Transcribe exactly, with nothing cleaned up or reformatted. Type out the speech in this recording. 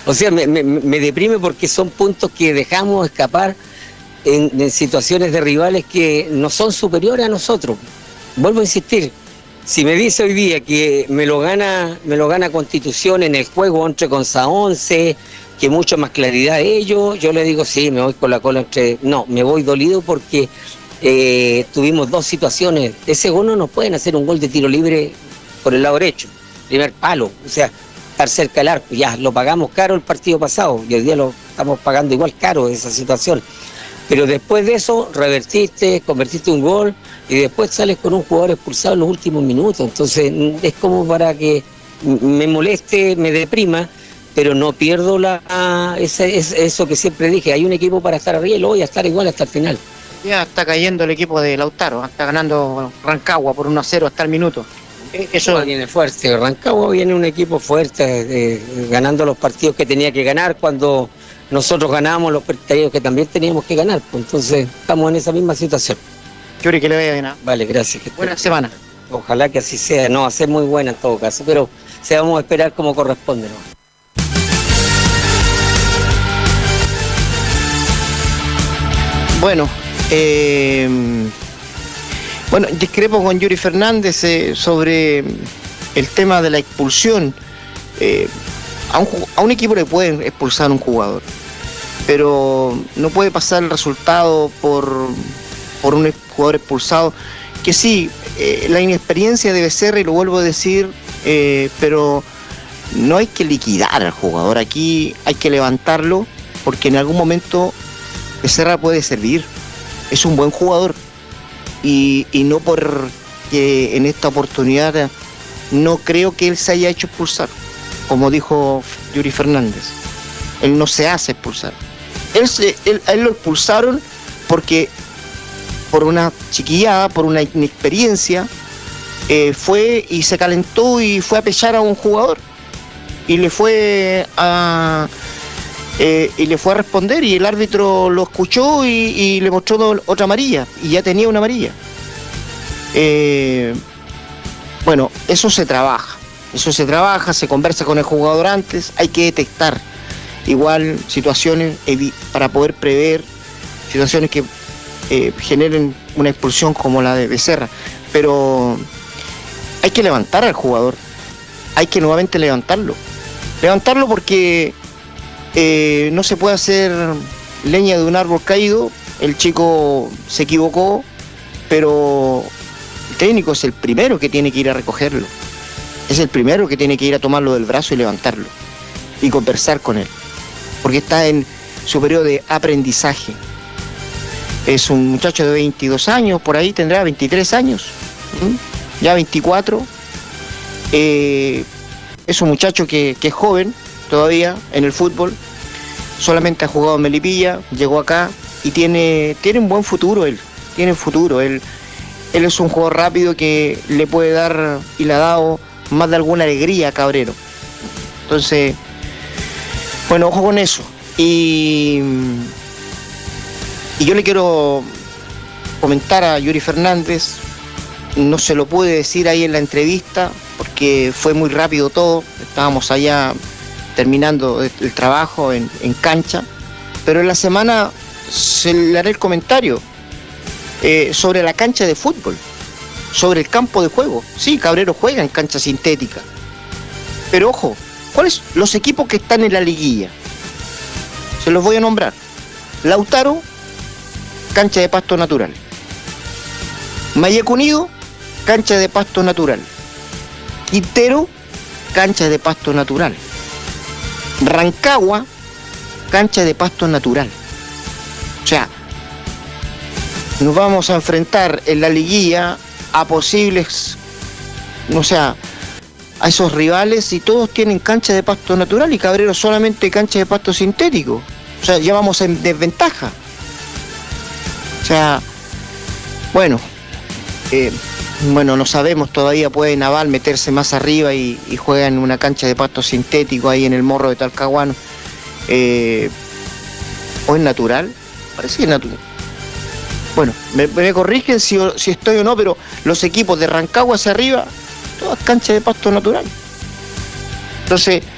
O sea, me, me, me deprime porque son puntos que dejamos escapar en, en situaciones de rivales que no son superiores a nosotros. Vuelvo a insistir, si me dice hoy día que me lo gana, me lo gana Constitución en el juego entre Consa once, que mucho más claridad ellos, yo le digo sí, me voy con la cola entre... No, me voy dolido porque eh, tuvimos dos situaciones. Ese gol no nos pueden hacer un gol de tiro libre por el lado derecho, primer palo, o sea, estar cerca del arco. Ya, lo pagamos caro el partido pasado y hoy día lo estamos pagando igual caro esa situación. Pero después de eso, revertiste, convertiste un gol y después sales con un jugador expulsado en los últimos minutos. Entonces, es como para que me moleste, me deprima, pero no pierdo la ese, ese, eso que siempre dije. Hay un equipo para estar arriba y lo voy a estar igual hasta el final. Ya está cayendo el equipo de Lautaro, está ganando Rancagua por uno a cero hasta el minuto. Eso viene fuerte. Rancagua viene un equipo fuerte, eh, ganando los partidos que tenía que ganar cuando nosotros ganamos los partidos que también teníamos que ganar. Pues entonces estamos en esa misma situación. Yuri, que le vaya bien. ¿eh? Vale, gracias. Buena te... semana. Ojalá que así sea. No, va a ser muy buena en todo caso, pero se vamos a esperar como corresponde, ¿no? Bueno, eh, bueno, discrepo con Yuri Fernández eh, sobre el tema de la expulsión. Eh, a, un, a un equipo le pueden expulsar a un jugador, pero no puede pasar el resultado por, por un jugador expulsado, que sí, eh, la inexperiencia de Becerra, y lo vuelvo a decir, eh, pero no hay que liquidar al jugador, aquí hay que levantarlo, porque en algún momento Becerra puede servir, es un buen jugador, y, y no porque en esta oportunidad no creo que él se haya hecho expulsar, como dijo Yuri Fernández, él no se hace expulsar, él, se, él, a él lo expulsaron porque por una chiquillada, por una inexperiencia, eh, fue y se calentó y fue a pechar a un jugador, y le fue a... Eh, y le fue a responder, y el árbitro lo escuchó y, y le mostró do, otra amarilla, y ya tenía una amarilla. Eh, bueno, eso se trabaja, eso se trabaja, se conversa con el jugador antes, hay que detectar igual situaciones para poder prever situaciones que eh, generen una expulsión como la de Becerra, pero hay que levantar al jugador, hay que nuevamente levantarlo, levantarlo porque Eh, no se puede hacer leña de un árbol caído. El chico se equivocó, pero el técnico es el primero que tiene que ir a recogerlo, es el primero que tiene que ir a tomarlo del brazo y levantarlo y conversar con él, porque está en su periodo de aprendizaje. Es un muchacho de veintidós años, por ahí tendrá veintitrés años, ¿sí? Ya veinticuatro. Eh, es un muchacho que, que es joven todavía en el fútbol, solamente ha jugado en Melipilla, llegó acá y tiene, tiene un buen futuro él, tiene futuro, él, él es un jugador rápido que le puede dar y le ha dado más de alguna alegría a Cabrero. Entonces, bueno, ojo con eso. Y, y yo le quiero comentar a Yuri Fernández, no se lo pude decir ahí en la entrevista porque fue muy rápido todo, estábamos allá terminando el trabajo en, en cancha, pero en la semana se le haré el comentario eh, sobre la cancha de fútbol, sobre el campo de juego. Sí, Cabrero juega en cancha sintética, pero ojo, ¿cuáles los equipos que están en la liguilla? Se los voy a nombrar. Lautaro, cancha de pasto natural. Mayeco Unido, cancha de pasto natural. Quintero, cancha de pasto natural. Rancagua, cancha de pasto natural. O sea, nos vamos a enfrentar en la liguilla a posibles, o sea, a esos rivales, y todos tienen cancha de pasto natural y Cabrero solamente cancha de pasto sintético. O sea, ya vamos en desventaja. O sea, bueno, eh, bueno, no sabemos todavía, puede Naval meterse más arriba y, y juega en una cancha de pasto sintético ahí en el Morro de Talcahuano. Eh, ¿O es natural? Parece que es natural. Bueno, me, me corrigen si, si estoy o no, pero los equipos de Rancagua hacia arriba, todas canchas de pasto natural. Entonces,